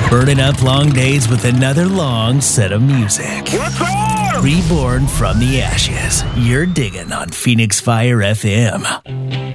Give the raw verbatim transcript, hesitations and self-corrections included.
Burning up long days with another long set of music. What's up? Reborn from the ashes. You're digging on Phoenix Fire F M.